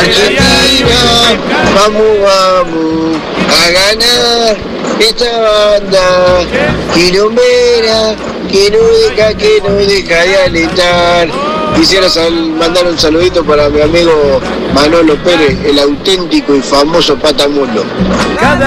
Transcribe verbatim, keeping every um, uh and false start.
Argentina, vamos, vamos a ganar esta banda quilombera que no deja, que no deja de alentar. Quisiera sal- mandar un saludito para mi amigo Manolo Pérez, el auténtico y famoso Patamundo. Cada